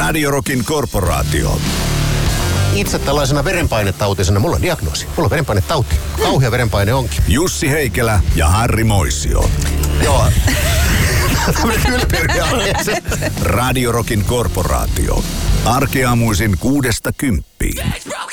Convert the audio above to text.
Radio Rockin korporaatio. Itse tällaisena verenpainetautisena, mulla on diagnoosi. Mulla on verenpainetauti. Kauhea verenpaine onkin. Jussi Heikelä ja Harri Moisio. Joo. Ylperiaaleeseen. Radio Rockin korporaatio. Arkeaamuisin 6–10.